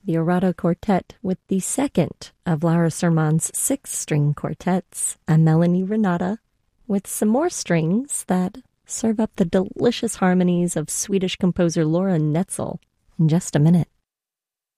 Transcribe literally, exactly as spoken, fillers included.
the Arado Quartet with the second of Laura Sermon's six string quartets, a Melanie Renata, with some more strings that serve up the delicious harmonies of Swedish composer Laura Netzel in just a minute.